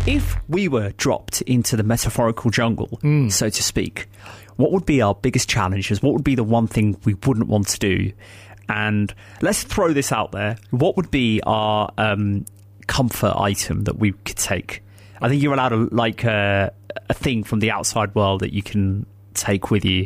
If we were dropped into the metaphorical jungle, so to speak, what would be our biggest challenges? What would be the one thing we wouldn't want to do? And let's throw this out there. What would be our comfort item that we could take? I think you're allowed a thing from the outside world that you can take with you.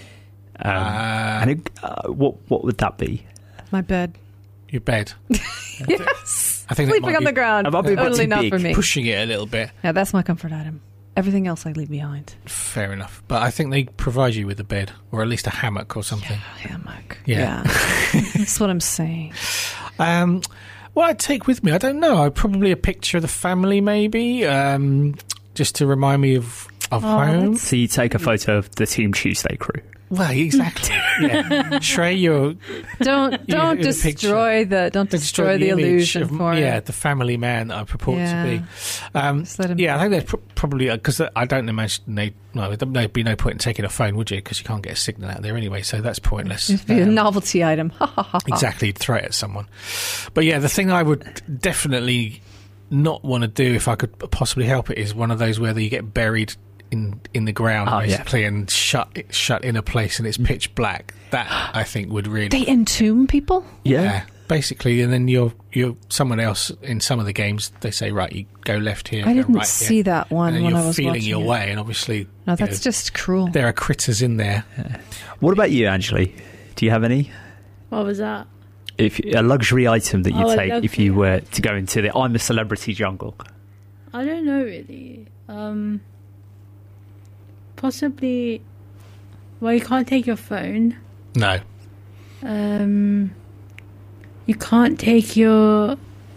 What would that be? My bed. Your bed. Yes. I think Sleeping on the ground. Totally not for me. Pushing it a little bit. Yeah, that's my comfort item. Everything else I leave behind. Fair enough. But I think they provide you with a bed, or at least a hammock or something. Yeah, hammock. Yeah. That's what I'm saying. What I'd take with me, I don't know. Probably a picture of the family, maybe, just to remind me of home. So you take a photo of the Team Tuesday crew. Well, exactly. Yeah. Shrey, don't destroy the illusion for me. Yeah, the family man I purport to be. I think there's probably because I don't imagine there'd be no point in taking a phone, would you? Because you can't get a signal out there anyway, so that's pointless. It'd be a novelty item. Exactly, throw it at someone. But yeah, the thing I would definitely not want to do if I could possibly help it is one of those where you get buried in the ground basically and shut in a place and it's pitch black. That I think would really they entomb people. Yeah, basically, and then you're someone else in some of the games. They say right, you go left here. I didn't right see here. that one and when you're I was feeling watching your it. way, and obviously No, that's just cruel. There are critters in there. Yeah. What about you, Angeli? Do you have any? What was that? If a luxury item that you take if you were to go into the I'm a Celebrity jungle? I don't know really. Possibly. Well, you can't take your phone. No. You can't take your.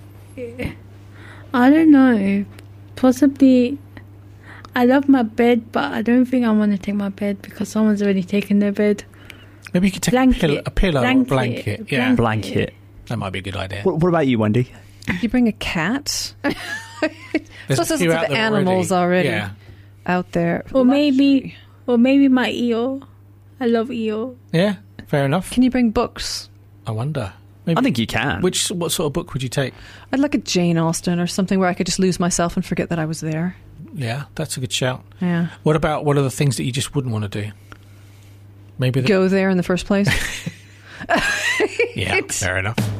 I don't know. Possibly. I love my bed, but I don't think I want to take my bed because someone's already taken their bed. Maybe you could take a pillow or a blanket. Yeah, blanket. That might be a good idea. What about you, Wendy? You bring a cat. There's so there's lots of animals already out there. Or maybe my eel. I love eel. Yeah, fair enough. Can you bring books? I wonder. I think you can. What sort of book would you take? I'd like a Jane Austen or something where I could just lose myself and forget that I was there. Yeah, that's a good shout. Yeah. What are the things that you just wouldn't want to do? Maybe go there in the first place. Yeah, fair enough.